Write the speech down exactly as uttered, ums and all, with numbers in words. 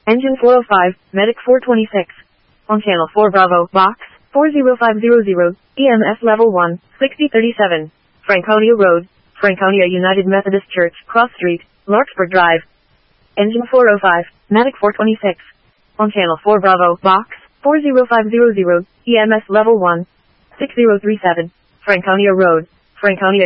Engine four oh five, Medic four twenty-six. On channel four Bravo, box, four zero five zero zero, E M S level one, sixty thirty-seven. Franconia Road, Franconia United Methodist Church, Cross Street, Larkspur Drive. Engine four oh five, Medic four twenty-six. On channel four Bravo, box, four zero five zero zero, E M S level one, six zero three seven. Franconia Road, Franconia